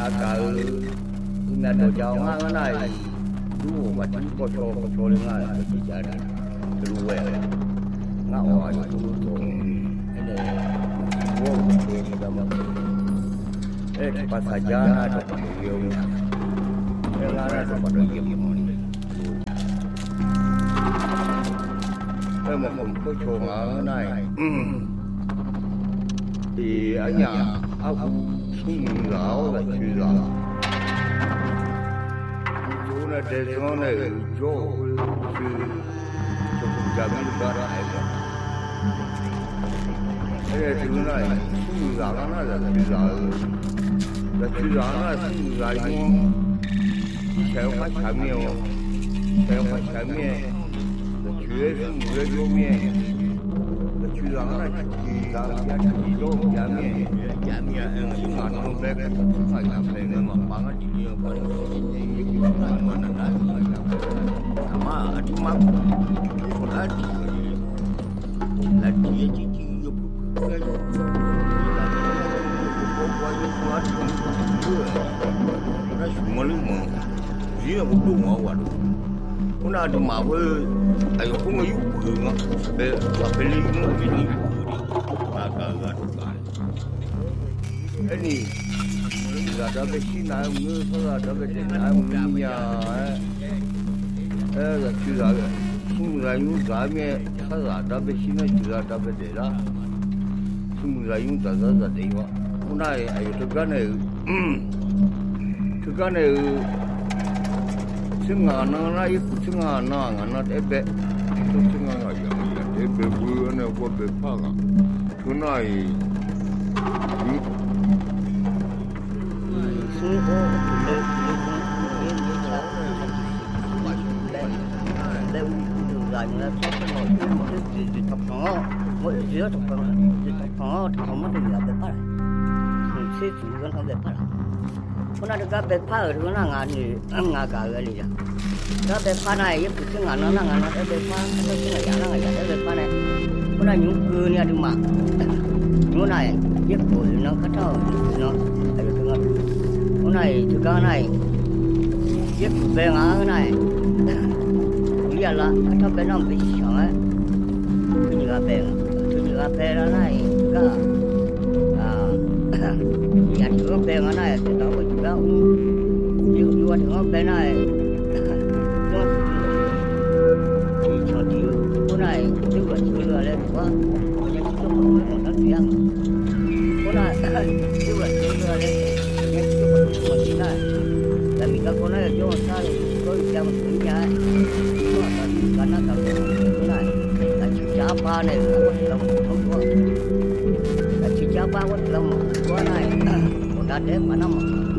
cờ nhà đồ chào ngang cái này chú mà chú có cho lên ngay cái gì vậy này cái đuôi ngạo hỏi chú cái này mua cái đó mà cái pasar jalan ada video yang ada pada game ini. Mà mình có chuồng ở này thì ở nhà ông xuống lão là chuyện lão chú là để cho này cho gia đình ba đại cái chú này xuống lão nó là chuyện lão là xuống lão mua theo phát sản miệng Hãy subscribe cho kênh Ghiền Mì Gõ để không bỏ lỡ Una de uma vez, aí eu como eu não, papelin não vini, pagar cara. Ini, ada vecina, ada vecina, minha, sudah, semua yang kami, ada vecina juga ada beda, semua yang ada dewa. Una, ayo tu kan Sengana itu sengana ebe itu sengana ya ebe bukan apa bepaga tunai Kuna ada bepa, kuna ngani ngaga gali ya. Ada bepa na ye putu ngana ada bepa, ada kuna yana ngaya ada bepa na. Kuna nyungku ni ada mak. Kuna ye pun nak kata, nak ada tengah. Kuna juga na ye bengang na. Dia lah kata benang besar. Juga beng na juga. Nhà nước bên ở này thì đó cũng đã nhiều nhiều nữa bên này thì cho nhiều cái này chứ còn chưa lên quá nhưng chúng tôi mới một tiếng cái này chứ còn chưa lên nhưng chúng tôi một tiếng này tại vì các con này cho sao tôi xem một cái nhà cái nó tao cái này là chữ giá ba này là không có là chữ giá ba có lòng có này đã đến mà năm